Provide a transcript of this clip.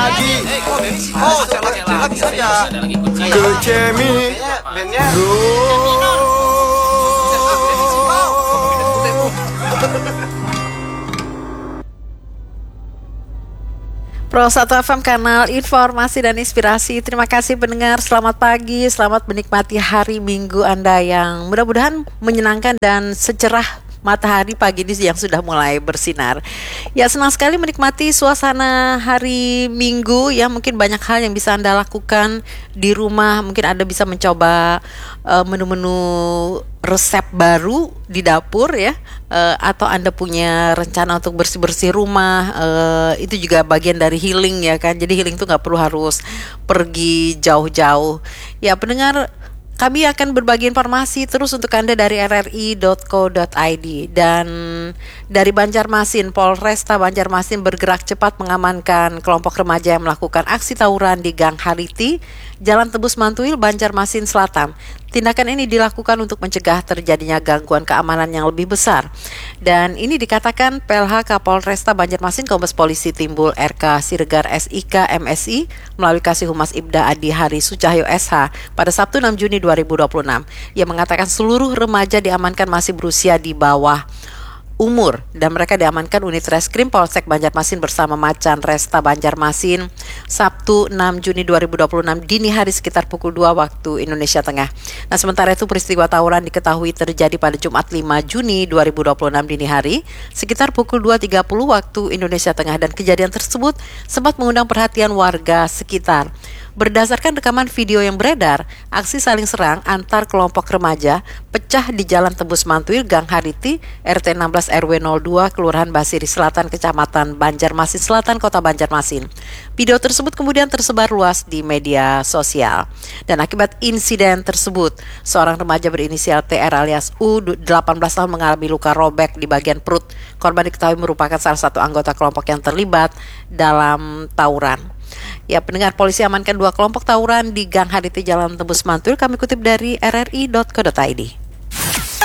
lagi. Cela bisa aja. Ke Cemi. Pro 1 FM, kanal informasi dan inspirasi. Terima kasih pendengar, selamat pagi, selamat menikmati hari Minggu Anda yang mudah-mudahan menyenangkan dan secerah matahari pagi ini yang sudah mulai bersinar. Ya, senang sekali menikmati suasana hari Minggu ya. Mungkin banyak hal yang bisa Anda lakukan di rumah. Mungkin Anda bisa mencoba menu-menu resep baru di dapur ya, atau Anda punya rencana untuk bersih-bersih rumah, itu juga bagian dari healing ya kan. Jadi healing itu gak perlu harus pergi jauh-jauh. Ya pendengar, kami akan berbagi informasi terus untuk Anda dari rri.co.id. Dan dari Banjarmasin, Polresta Banjarmasin bergerak cepat mengamankan kelompok remaja yang melakukan aksi tawuran di Gang Hariti, Jalan Tebus Mantuil, Banjarmasin Selatan. Tindakan ini dilakukan untuk mencegah terjadinya gangguan keamanan yang lebih besar. Dan ini dikatakan PLH Kapolresta Banjarmasin Kombes Polisi Timbul RK Siregar SIK MSI melalui Kasih Humas Ibda Adi Hari Sucahyo SH pada Sabtu 6 Juni 2026. Ia mengatakan seluruh remaja diamankan masih berusia di bawah umur dan mereka diamankan unit reskrim Polsek Banjarmasin bersama Macan Resta Banjarmasin Sabtu 6 Juni 2026 dini hari sekitar pukul 2 waktu Indonesia Tengah. Nah, sementara itu peristiwa tawuran diketahui terjadi pada Jumat 5 Juni 2026 dini hari sekitar pukul 2.30 waktu Indonesia Tengah, dan kejadian tersebut sempat mengundang perhatian warga sekitar. Berdasarkan rekaman video yang beredar, aksi saling serang antar kelompok remaja pecah di Jalan Tebus Mantuil, Gang Hariti, RT 16 RW 02, Kelurahan Basiri Selatan, Kecamatan Banjarmasin Selatan, Kota Banjarmasin. Video tersebut kemudian tersebar luas di media sosial. Dan akibat insiden tersebut, seorang remaja berinisial TR alias U, 18 tahun mengalami luka robek di bagian perut. Korban diketahui merupakan salah satu anggota kelompok yang terlibat dalam tawuran. Ya pendengar, polisi amankan 2 kelompok tawuran di Gang Hariti Jalan Tebus Mantuil. Kami kutip dari rri.co.id.